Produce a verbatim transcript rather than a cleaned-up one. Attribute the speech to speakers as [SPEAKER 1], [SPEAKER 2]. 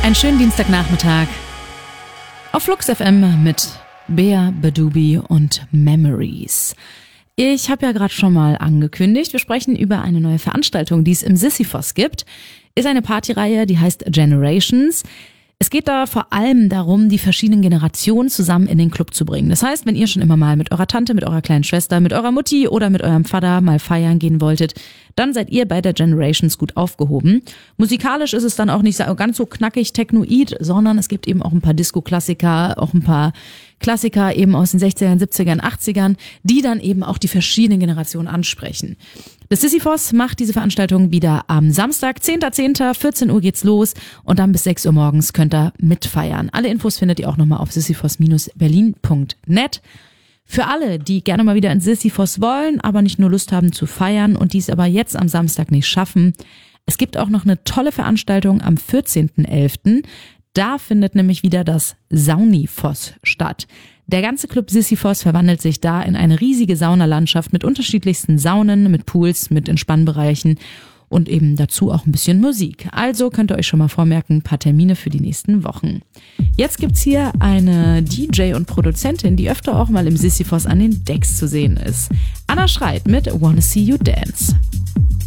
[SPEAKER 1] Einen schönen Dienstagnachmittag auf Flux F M mit Bea Badubi und Memories. Ich habe ja gerade schon mal angekündigt, wir sprechen über eine neue Veranstaltung, die es im Sisyphos gibt. Ist eine Partyreihe, die heißt Generations. Es geht da vor allem darum, die verschiedenen Generationen zusammen in den Club zu bringen. Das heißt, wenn ihr schon immer mal mit eurer Tante, mit eurer kleinen Schwester, mit eurer Mutti oder mit eurem Vater mal feiern gehen wolltet, dann seid ihr bei der Generations gut aufgehoben. Musikalisch ist es dann auch nicht ganz so knackig technoid, sondern es gibt eben auch ein paar Disco-Klassiker, auch ein paar Klassiker eben aus den sechzigern, siebzigern, achtzigern, die dann eben auch die verschiedenen Generationen ansprechen. Das Sisyphos macht diese Veranstaltung wieder am Samstag, zehnter zehnter, vierzehn Uhr geht's los und dann bis sechs Uhr morgens könnt ihr mitfeiern. Alle Infos findet ihr auch nochmal auf sisyphos berlin punkt net. Für alle, die gerne mal wieder ins Sisyphos wollen, aber nicht nur Lust haben zu feiern und dies aber jetzt am Samstag nicht schaffen, es gibt auch noch eine tolle Veranstaltung am vierzehnten elften Da findet nämlich wieder das Saunifos statt. Der ganze Club Sisyphos verwandelt sich da in eine riesige Saunalandschaft mit unterschiedlichsten Saunen, mit Pools, mit Entspannbereichen und eben dazu auch ein bisschen Musik. Also könnt ihr euch schon mal vormerken, ein paar Termine für die nächsten Wochen. Jetzt gibt's hier eine D J und Produzentin, die öfter auch mal im Sisyphos an den Decks zu sehen ist. Anna Schreit mit Wanna See You Dance.